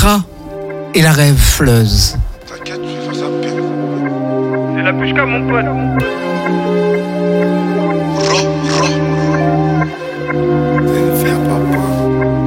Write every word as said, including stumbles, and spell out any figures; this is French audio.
Kra et la rêvefleuse. T'inquiète, je vais faire ça. C'est la Pushka, mon pote.